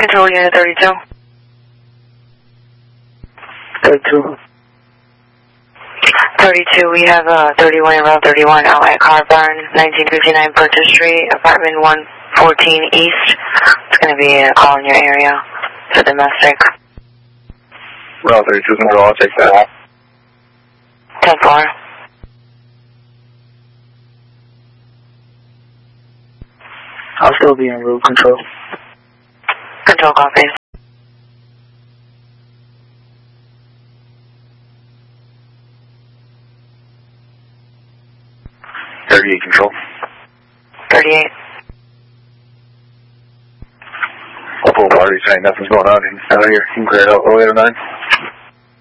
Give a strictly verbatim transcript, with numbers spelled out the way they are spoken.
Control unit thirty-two. thirty-two. thirty-two, we have a thirty-one and route thirty-one out at Car Barn, nineteen fifty-nine Purchase Street, apartment one fourteen East. It's going to be a call in your area for domestic. Route thirty-two Control, I'll take that. ten four. I'll still be in route control. Control copies. thirty-eight Control. thirty-eight. Full party saying nothing's going on out here. You can clear it out. oh eight oh nine.